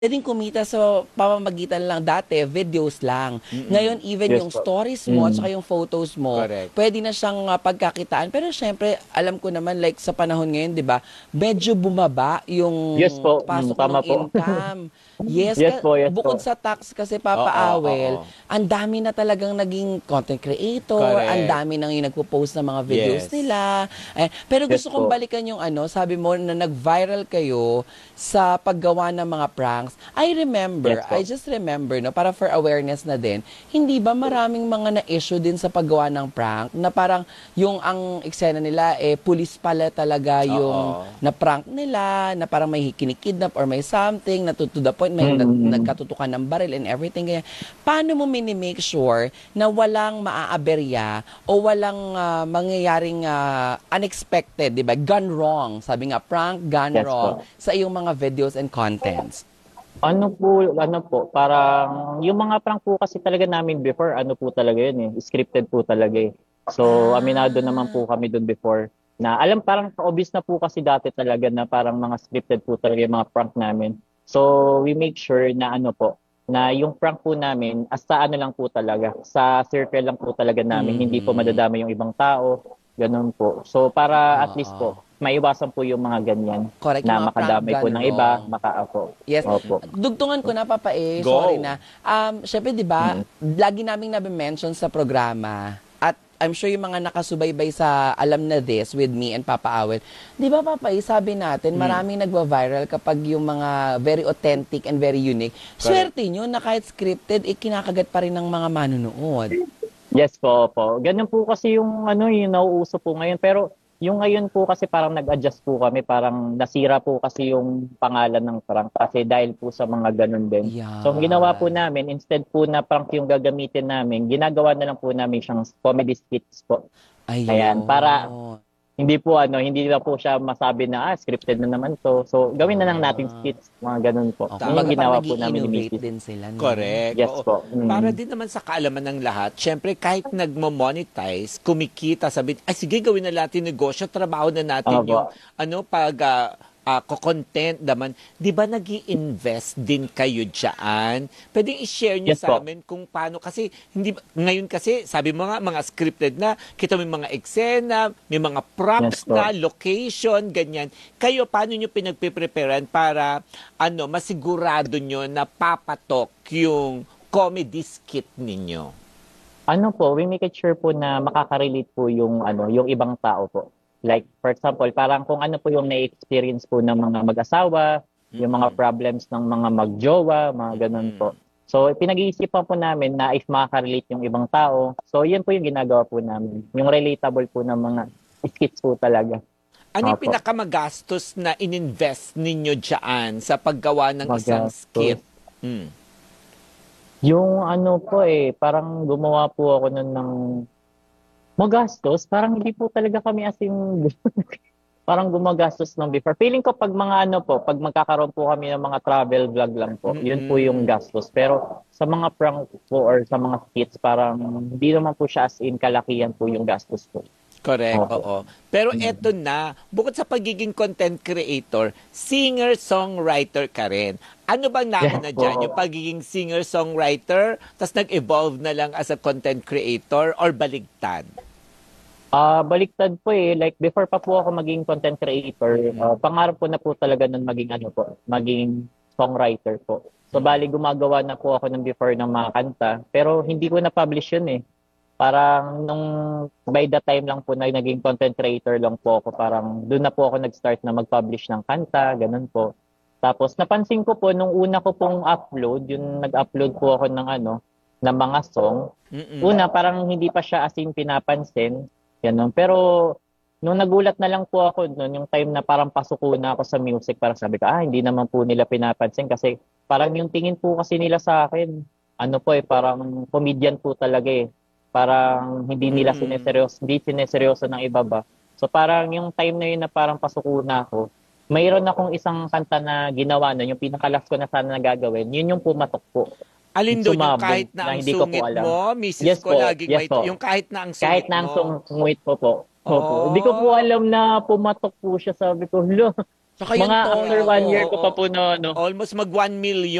pwedeng kumita sa pamamagitan lang dati, videos lang. Ngayon, even Yes yung po. stories mo at saka yung photos mo, Correct. pwede na siyang pagkakitaan. Pero syempre, alam ko naman, like sa panahon ngayon, di ba, medyo bumaba yung Yes po. pasok ng Tama po. income. Yes, Yes po, yes bukod po. sa tax kasi Oo, oo. papaawel, ang dami na talagang naging content creator, ang Correct. dami nang yung nagpo-post ng mga videos Yes. nila. Pero Yes gusto kong po. balikan yung sabi mo na nag-viral kayo sa paggawa ng mga pranks. Yes po. I just remember, no, para for awareness na din, hindi ba maraming mga na-issue din sa paggawa ng prank na parang yung ang eksena nila, pulis pala talaga yung Oo. na-prank nila, na parang may kinikidnap or may something, na to the point, may nagkatutukan ng baril and everything. Kaya, paano mo minimake sure na walang maaaberya o walang mangyayaring unexpected, di ba? Gone wrong. Sabi nga, prank gone Yes wrong po. sa iyong mga videos and contents. Ano po, parang yung mga prank po kasi talaga namin before, ano po talaga yun eh, scripted po talaga eh. So, aminado naman Ah, po kami doon before na alam parang obvious na po kasi dati talaga na parang mga scripted po talaga yung mga prank namin. So, we make sure na ano po, na yung prank po namin, sa ano lang po talaga, sa circle lang po talaga namin, hindi po mhm. madadama yung ibang tao, ganun po. So, para at least Oo. po, maiwasan po yung mga ganyan Correct, yung na mga prank makadamay po gone ng iba, wrong. makaapo. Yes. Opo. Dugtungan ko na, Papa sorry Go. na. Syempre, di ba, Mm. lagi naming nabe-mention sa programa, at I'm sure yung mga nakasubaybay sa Alam na This with me and Papa Awel, di ba, Papa sabi natin, maraming nagwa-viral kapag yung mga very authentic and very unique. Correct. Swerte nyo na kahit scripted, kinakagat pa rin ng mga manonood. Yes po, po. Ganun po kasi yung ano, yung nauuso po ngayon. Pero yung ngayon po kasi parang nag-adjust po kami, parang nasira po kasi yung pangalan ng prank kasi dahil po sa mga ganun din. So ang ginawa po Yan. namin, instead po na prank yung gagamitin namin, ginagawa na lang po namin siyang comedy skits po. Ayan, para Ayun. hindi na po siya masabi na scripted na naman to. So gawin na lang natin Ah. skits, mga ganun po. O, Yun yung kumbaga parang ginawa nag po namin ni innovate Mrs. din sila, no? Correct. Yes Oo. po. Para din naman sa kaalaman ng lahat, syempre kahit nagmo-monetize, kumikita, sabi, ay sige gawin na natin negosyo, trabaho na natin yung Opo. content naman. Di ba nag-i-invest din kayo dyan? Pwedeng i-share nyo Yes sa po. amin kung paano, kasi ngayon kasi, sabi mo nga, mga scripted na, kita mo yung mga eksena, may mga Yes props po. na, location, ganyan. Kayo, paano nyo pinagpipreparean para, masigurado nyo na papatok yung comedy skit ninyo? Ano po, we make it sure po na makaka-relate po yung yung ibang tao po. Like for example, parang kung ano po yung na-experience po ng mga mag-asawa, yung mga problems ng mga magjowa, mga ganun po. So pinag-iisipan po namin na if makaka-relate yung ibang tao. So yun po yung ginagawa po namin. Yung relatable po ng mga skits po talaga. Ano yung Opo. pinakamagastos na ininvest ninyo dyan sa paggawa ng isang Magastos. skit? Mm. Yung ano po parang gumawa po ako nun ng magastos. Parang hindi po talaga kami as in parang gumagastos ng before. Feeling ko pag mga pag magkakaroon po kami ng mga travel vlog lang po, yun po yung gastos. Pero sa mga prank po or sa mga skits, parang hindi naman po siya as in kalakihan po yung gastos po. Correct, Opo. oo. Pero eto na, bukod sa pagiging content creator, singer-songwriter ka rin. Ano bang nauna Yes dyan? po. Yung pagiging singer-songwriter, tas nag-evolve na lang as a content creator or baligtad? Baliktad po like before pa po ako maging content creator, pangarap ko na po talaga nun maging maging songwriter po. So bali gumagawa na po ako ng before ng mga kanta, pero hindi ko na-publish yun eh. Parang nung by the time lang po na naging content creator lang po ako, parang doon na po ako nag-start na mag-publish ng kanta, ganun po. Tapos napansin ko po nung una ko pong upload, yung nag-upload po ako ng ng mga song. Una parang hindi pa siya as in pinapansin, ganun. Pero nung nagulat na lang po ako noon, yung time na parang pasuko na ako sa music, parang sabi ko, hindi naman po nila pinapansin kasi parang yung tingin po kasi nila sa akin, parang comedian po talaga eh. Parang hindi sineseryoso ng iba ba. So parang yung time na yun na parang pasuko na ako, mayroon akong isang kanta na ginawa nun, yung pinakalas ko na sana nagagawin, yun yung pumatok po. Alin doon yung Sumabog kahit na na ang hindi ko po sungit alam. mo, misis Yes ko po, laging yes may, po. yung kahit na ang Kahit sungit na ang mo. sumuit po po. Opo. Hindi ko po Oh. alam na pumatok po siya. Sabi ko, hala, Saka yung Mga toyo. after 1 year Oo, ko pa po na ano. Almost mag 1 million